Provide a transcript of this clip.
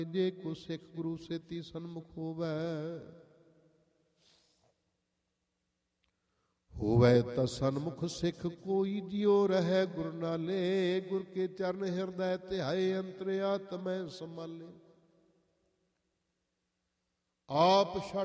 ਜੇ ਕੋ ਸਿੱਖ ਗੁਰੂ ਸੇਤੀ ਸਨਮੁਖ ਹੋਵੈ ਤਾਂ ਸਨਮੁਖ ਸਿੱਖ ਕੋਈ ਜਿਉ ਰਹਿ ਗੁਰ ਨਾਲੇ। ਗੁਰ ਕੇ ਚਰਨ ਹਿਰਦੈ ਧਿਆਏ ਅੰਤਰ ਆਤਮੈ ਸੰਭਾਲੇ। ਆਪ